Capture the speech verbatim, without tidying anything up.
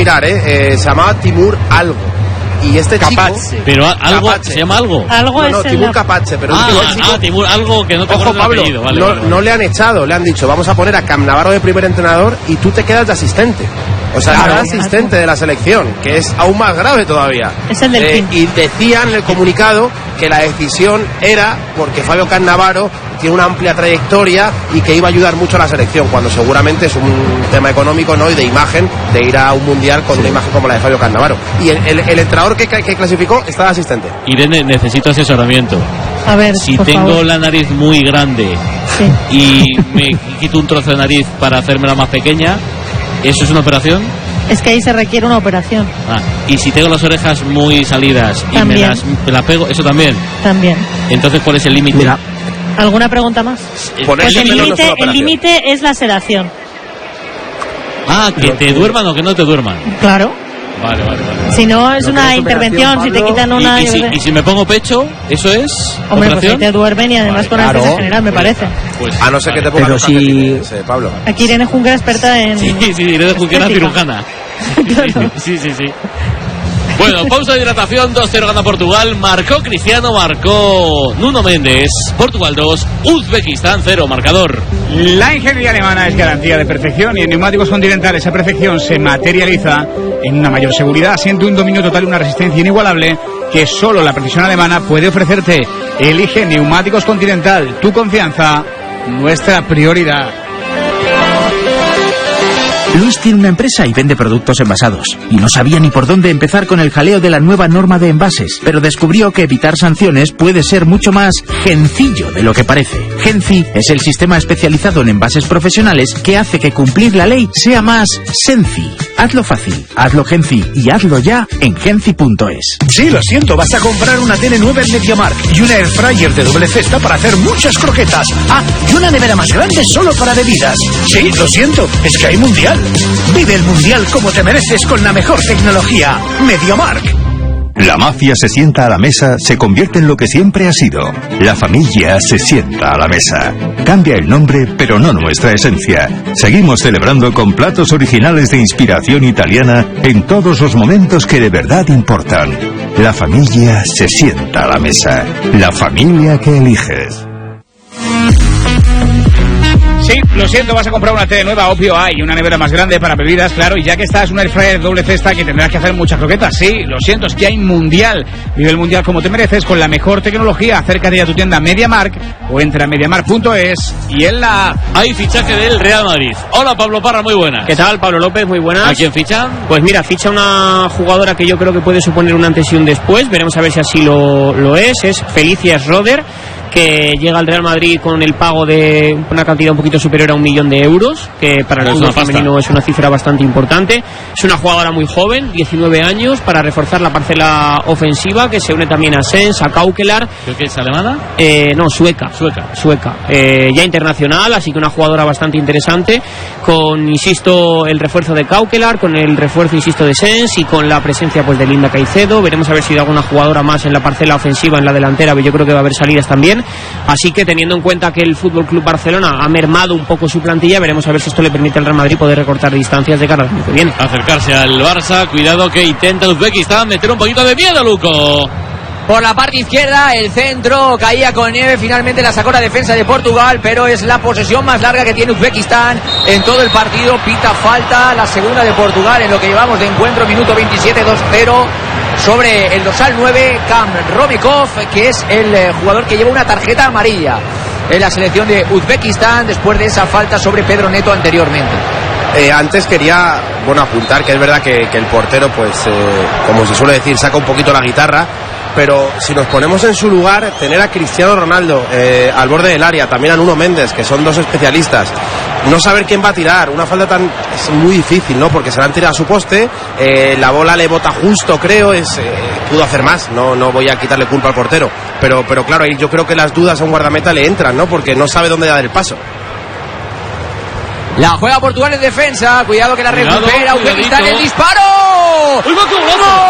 mirar, ¿eh? eh se llamaba Timur algo. Y este Capace. chico... Pero algo, ¿se llama algo? Algo no, no, es Timur el... Capace, pero... Ah, este chico, ah, Timur, algo que no te acuerdas del Pablo, apellido. Vale, no, vale, vale. no le han echado, le han dicho, vamos a poner a Cannavaro de primer entrenador y tú te quedas de asistente. O sea, Claro, el asistente de la selección, que es aún más grave todavía. Es el del eh, Y decían en el comunicado que la decisión era porque Fabio Cannavaro tiene una amplia trayectoria y que iba a ayudar mucho a la selección, cuando seguramente es un tema económico, ¿no? Y de imagen, de ir a un mundial con sí. una imagen como la de Fabio Cannavaro. Y el, el, el entrenador que, que clasificó está de asistente. Irene, necesito asesoramiento. A ver, si por tengo favor. la nariz muy grande sí. y me quito un trozo de nariz para hacérmela más pequeña, ¿eso es una operación? Es que ahí se requiere una operación. Ah, y si tengo las orejas muy salidas y también. me las, me las pego, ¿eso también? También. Entonces, ¿cuál es el límite? Mira. ¿Alguna pregunta más? Pues el límite el límite es la sedación. Ah, que te duerman o que no te duerman. Claro. Vale, vale, vale. Si no es una intervención, si te quitan una... ¿Y, y, si, ¿Y si me pongo pecho, eso es Hombre, operación? pues si te duermen y además vale, con claro, anestesia general, me parece. Pues, a no ser vale. que te pongan pero si... ese, Pablo. Aquí Irene Junquera, experta en... Sí, sí, Irene Junquera, cirujana. Claro. Sí, sí, sí. Bueno, pausa de hidratación, dos cero gana Portugal, marcó Cristiano, marcó Nuno Méndez, Portugal dos, Uzbekistán cero, marcador. La ingeniería alemana es garantía de perfección y en Neumáticos Continental esa perfección se materializa en una mayor seguridad, siendo un dominio total y una resistencia inigualable que solo la precisión alemana puede ofrecerte. Elige Neumáticos Continental, tu confianza, nuestra prioridad. Luis tiene una empresa y vende productos envasados. Y no sabía ni por dónde empezar con el jaleo de la nueva norma de envases. Pero descubrió que evitar sanciones puede ser mucho más gencillo de lo que parece. Genci es el sistema especializado en envases profesionales que hace que cumplir la ley sea más senci. Hazlo fácil, hazlo Genci y hazlo ya en genci punto es. Sí, lo siento, vas a comprar una tele nueva en MediaMarkt y una air fryer de doble cesta para hacer muchas croquetas. Ah, y una nevera más grande solo para bebidas. Sí, lo siento, es que hay mundial. Vive el mundial como te mereces con la mejor tecnología. MediaMarkt. La mafia se sienta a la mesa, se convierte en lo que siempre ha sido. La familia se sienta a la mesa. Cambia el nombre, pero no nuestra esencia. Seguimos celebrando con platos originales de inspiración italiana en todos los momentos que de verdad importan. La familia se sienta a la mesa. La familia que eliges. Sí, lo siento, vas a comprar una tele nueva, obvio hay, una nevera más grande para bebidas, claro, y ya que estás una air fryer doble cesta que tendrás que hacer muchas croquetas, sí, lo siento, es que hay mundial. Vive el mundial como te mereces con la mejor tecnología. Acércate a tu tienda MediaMarkt o entra a mediamarkt punto es y en la app. Hay fichaje del Real Madrid. Hola Pablo Parra, muy buenas. ¿Qué tal, Pablo López? Muy buenas. ¿A quién fichan? Pues mira, ficha una jugadora que yo creo que puede suponer un antes y un después, veremos a ver si así lo, lo es, es Felicia Schroeder, que llega al Real Madrid con el pago de una cantidad un poquito superior a un millón de euros, que para el es fútbol femenino es una cifra bastante importante. Es una jugadora muy joven, diecinueve años, para reforzar la parcela ofensiva, que se une también a Sens, a Kaukelar. ¿Creo que es alemana? Eh, no, sueca. Sueca. Sueca. Eh, ya internacional, así que una jugadora bastante interesante, con, insisto, el refuerzo de Kaukelar, con el refuerzo, insisto, de Sens y con la presencia pues de Linda Caicedo. Veremos a ver si hay alguna jugadora más en la parcela ofensiva, en la delantera, pero yo creo que va a haber salidas también. Así que teniendo en cuenta que el Fútbol Club Barcelona ha mermado un poco su plantilla, veremos a ver si esto le permite al Real Madrid poder recortar distancias de cara al año que viene. Acercarse al Barça, cuidado que intenta Uzbekistán meter un poquito de miedo, Luco. Por la parte izquierda, el centro caía con nieve, finalmente la sacó la defensa de Portugal, pero es la posesión más larga que tiene Uzbekistán en todo el partido. Pita falta, la segunda de Portugal en lo que llevamos de encuentro, minuto veintisiete, dos cero. Sobre el dorsal nueve, Kam Romikov, que es el eh, jugador que lleva una tarjeta amarilla en la selección de Uzbekistán después de esa falta sobre Pedro Neto anteriormente. Eh, antes quería, bueno, apuntar que es verdad que, que el portero, pues, eh, como se suele decir, saca un poquito la guitarra, pero si nos ponemos en su lugar, tener a Cristiano Ronaldo eh, al borde del área, también a Nuno Méndez, que son dos especialistas, no saber quién va a tirar, una falta tan es muy difícil, ¿no? Porque se la han tirado a su poste, eh, la bola le bota justo, creo, es eh, pudo hacer más, no no voy a quitarle culpa al portero, pero pero claro, yo creo que las dudas a un guardameta le entran, ¿no? Porque no sabe dónde dar el paso. La juega Portugal en defensa, cuidado que la Cuidado, recupera Uzbekistán, el disparo. ¡Uy, va, golazo!